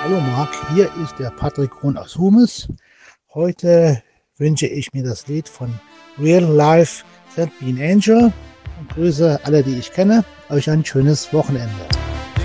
Hallo Marc, hier ist der Patrick Krohn aus Humes. Heute wünsche ich mir das Lied von Real Life Send Me an Angel und grüße alle, die ich kenne. Euch ein schönes Wochenende.